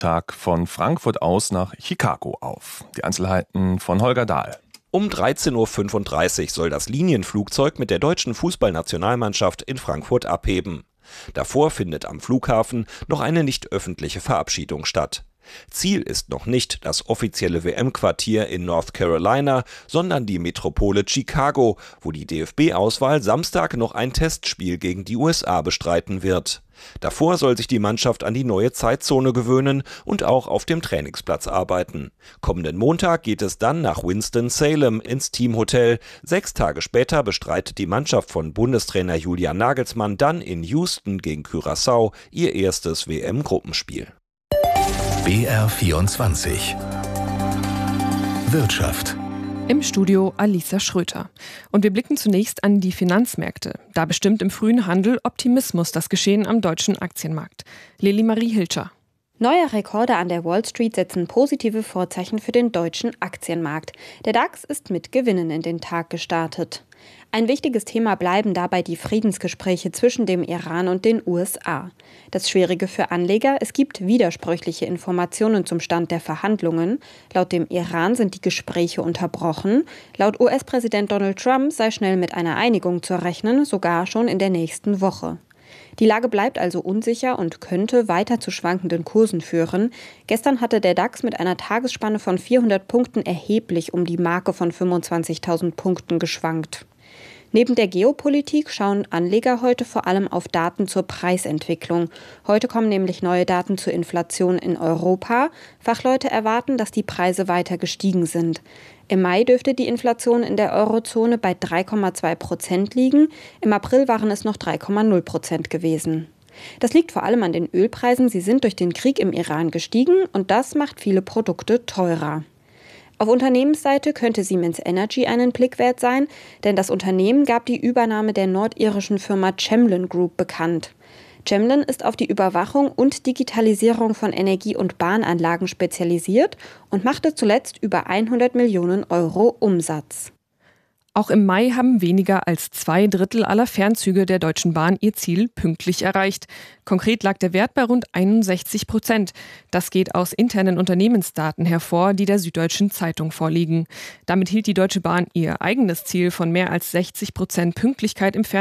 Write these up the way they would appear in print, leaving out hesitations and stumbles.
Tag von Frankfurt aus nach Chicago auf. Die Einzelheiten von Holger Dahl. Um 13.35 Uhr soll das Linienflugzeug mit der deutschen Fußballnationalmannschaft in Frankfurt abheben. Davor findet am Flughafen noch eine nicht öffentliche Verabschiedung statt. Ziel ist noch nicht das offizielle WM-Quartier in North Carolina, sondern die Metropole Chicago, wo die DFB-Auswahl Samstag noch ein Testspiel gegen die USA bestreiten wird. Davor soll sich die Mannschaft an die neue Zeitzone gewöhnen und auch auf dem Trainingsplatz arbeiten. Kommenden Montag geht es dann nach Winston-Salem ins Teamhotel. 6 Tage später bestreitet die Mannschaft von Bundestrainer Julian Nagelsmann dann in Houston gegen Curaçao ihr erstes WM-Gruppenspiel. BR24 Wirtschaft. Im Studio Alisa Schröter. Und wir blicken zunächst an die Finanzmärkte. Da bestimmt im frühen Handel Optimismus das Geschehen am deutschen Aktienmarkt. Lili Marie Hilscher. Neue Rekorde an der Wall Street setzen positive Vorzeichen für den deutschen Aktienmarkt. Der DAX ist mit Gewinnen in den Tag gestartet. Ein wichtiges Thema bleiben dabei die Friedensgespräche zwischen dem Iran und den USA. Das Schwierige für Anleger: es gibt widersprüchliche Informationen zum Stand der Verhandlungen. Laut dem Iran sind die Gespräche unterbrochen. Laut US-Präsident Donald Trump sei schnell mit einer Einigung zu rechnen, sogar schon in der nächsten Woche. Die Lage bleibt also unsicher und könnte weiter zu schwankenden Kursen führen. Gestern hatte der DAX mit einer Tagesspanne von 400 Punkten erheblich um die Marke von 25.000 Punkten geschwankt. Neben der Geopolitik schauen Anleger heute vor allem auf Daten zur Preisentwicklung. Heute kommen nämlich neue Daten zur Inflation in Europa. Fachleute erwarten, dass die Preise weiter gestiegen sind. Im Mai dürfte die Inflation in der Eurozone bei 3,2% liegen. Im April waren es noch 3,0% gewesen. Das liegt vor allem an den Ölpreisen. Sie sind durch den Krieg im Iran gestiegen und das macht viele Produkte teurer. Auf Unternehmensseite könnte Siemens Energy einen Blick wert sein, denn das Unternehmen gab die Übernahme der nordirischen Firma Cemlin Group bekannt. Cemlin ist auf die Überwachung und Digitalisierung von Energie- und Bahnanlagen spezialisiert und machte zuletzt über 100 Millionen Euro Umsatz. Auch im Mai haben weniger als 2/3 aller Fernzüge der Deutschen Bahn ihr Ziel pünktlich erreicht. Konkret lag der Wert bei rund 61%. Das geht aus internen Unternehmensdaten hervor, die der Süddeutschen Zeitung vorliegen. Damit hielt die Deutsche Bahn ihr eigenes Ziel von mehr als 60% Pünktlichkeit im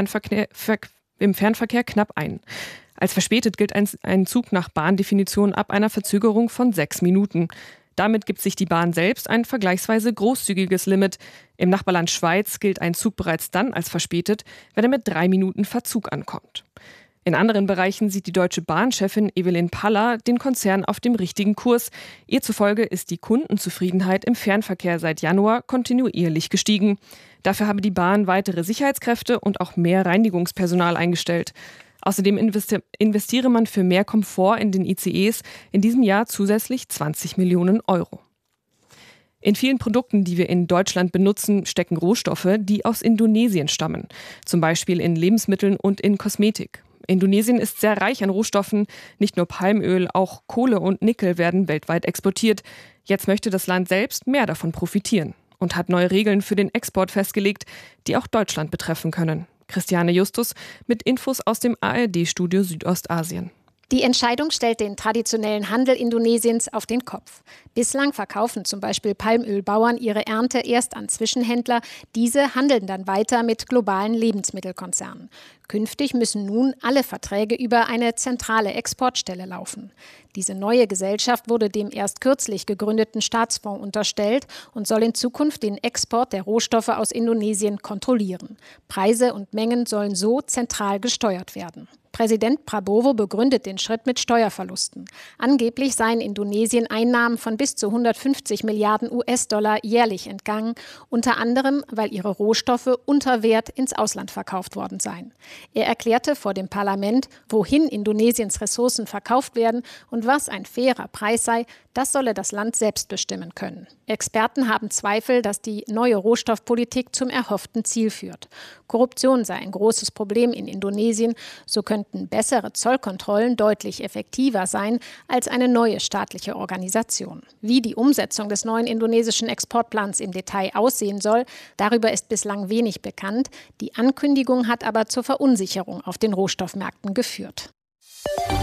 Fernverkehr knapp ein. Als verspätet gilt ein Zug nach Bahndefinition ab einer Verzögerung von 6 Minuten. Damit gibt sich die Bahn selbst ein vergleichsweise großzügiges Limit. Im Nachbarland Schweiz gilt ein Zug bereits dann als verspätet, wenn er mit 3 Minuten Verzug ankommt. In anderen Bereichen sieht die Deutsche Bahn-Chefin Evelyn Paller den Konzern auf dem richtigen Kurs. Ihr zufolge ist die Kundenzufriedenheit im Fernverkehr seit Januar kontinuierlich gestiegen. Dafür habe die Bahn weitere Sicherheitskräfte und auch mehr Reinigungspersonal eingestellt. Außerdem investiere man für mehr Komfort in den ICEs in diesem Jahr zusätzlich 20 Millionen Euro. In vielen Produkten, die wir in Deutschland benutzen, stecken Rohstoffe, die aus Indonesien stammen. Zum Beispiel in Lebensmitteln und in Kosmetik. Indonesien ist sehr reich an Rohstoffen. Nicht nur Palmöl, auch Kohle und Nickel werden weltweit exportiert. Jetzt möchte das Land selbst mehr davon profitieren und hat neue Regeln für den Export festgelegt, die auch Deutschland betreffen können. Christiane Justus mit Infos aus dem ARD-Studio Südostasien. Die Entscheidung stellt den traditionellen Handel Indonesiens auf den Kopf. Bislang verkaufen zum Beispiel Palmölbauern ihre Ernte erst an Zwischenhändler. Diese handeln dann weiter mit globalen Lebensmittelkonzernen. Künftig müssen nun alle Verträge über eine zentrale Exportstelle laufen. Diese neue Gesellschaft wurde dem erst kürzlich gegründeten Staatsfonds unterstellt und soll in Zukunft den Export der Rohstoffe aus Indonesien kontrollieren. Preise und Mengen sollen so zentral gesteuert werden. Präsident Prabowo begründet den Schritt mit Steuerverlusten. Angeblich seien Indonesien Einnahmen von bis zu 150 Milliarden US-Dollar jährlich entgangen, unter anderem, weil ihre Rohstoffe unter Wert ins Ausland verkauft worden seien. Er erklärte vor dem Parlament, wohin Indonesiens Ressourcen verkauft werden und was ein fairer Preis sei, das solle das Land selbst bestimmen können. Experten haben Zweifel, dass die neue Rohstoffpolitik zum erhofften Ziel führt. Korruption sei ein großes Problem in Indonesien, so könnten bessere Zollkontrollen deutlich effektiver sein als eine neue staatliche Organisation. Wie die Umsetzung des neuen indonesischen Exportplans im Detail aussehen soll, darüber ist bislang wenig bekannt. Die Ankündigung hat aber zur Verunsicherung auf den Rohstoffmärkten geführt.